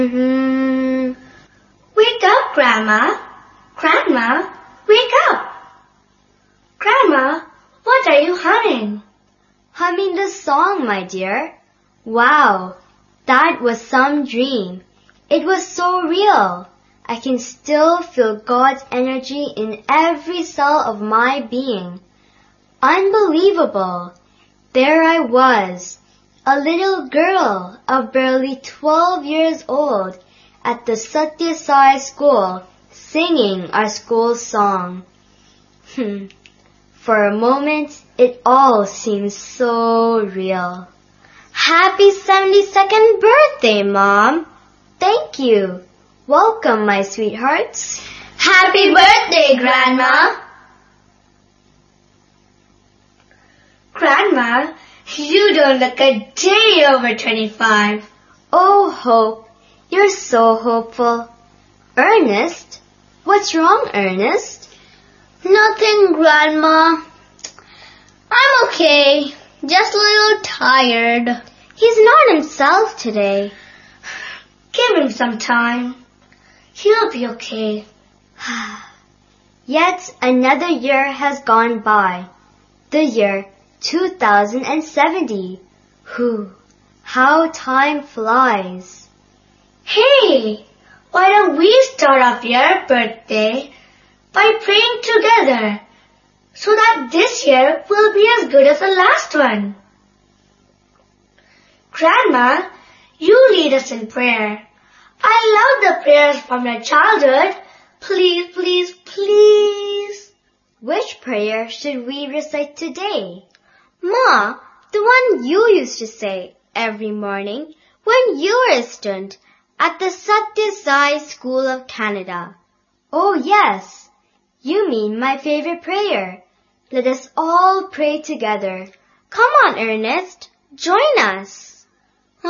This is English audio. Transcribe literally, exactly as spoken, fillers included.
Mm-hmm. Wake up, Grandma. Grandma, wake up. Grandma, what are you humming? Humming the song, my dear. Wow, that was some dream. It was so real. I can still feel God's energy in every cell of my being. Unbelievable. There I was, a little girl of barely twelve years old at the Satya Sai school singing our school song. Hmm. For a moment, it all seems so real. Happy seventy-second birthday, Mom. Thank you. Welcome, my sweethearts. Happy birthday, Grandma. Grandma, you don't look a day over twenty-five. Oh, Hope, you're so hopeful. Ernest? What's wrong, Ernest? Nothing, Grandma. I'm okay. Just a little tired. He's not himself today. Give him some time. He'll be okay. Yet another year has gone by. The year two thousand seventy. Whew, how time flies. Hey, why don't we start off your birthday by praying together so that this year will be as good as the last one? Grandma, you lead us in prayer. I love the prayers from your childhood. Please, please, please. Which prayer should we recite today? Ma, the one you used to say every morning when you were a student at the Satya Sai School of Canada. Oh yes, you mean my favorite prayer. Let us all pray together. Come on, Ernest, join us.